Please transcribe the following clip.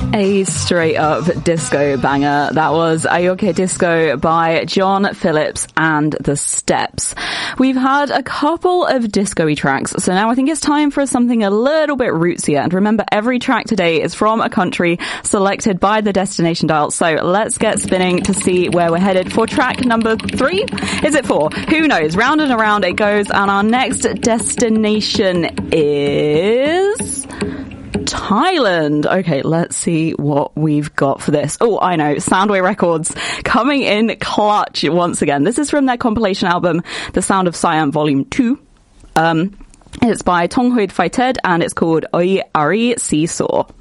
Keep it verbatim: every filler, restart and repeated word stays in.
A straight up disco banger. That was Ayoke Disco by John Phillips and the Steps. We've had a couple of disco-y tracks, so now I think it's time for something a little bit rootsier. And remember, every track today is from a country selected by the Destination Dial. So let's get spinning to see where we're headed for track number three. Is it four? Who knows? Round and around it goes, and our next destination is Thailand. Okay, let's see what we've got for this. Oh, I know. Soundway Records coming in clutch once again. This is from their compilation album, The Sound of Siam Volume two. Um, it's by Tonghoid Phaited and it's called Oi Ari Seesaw.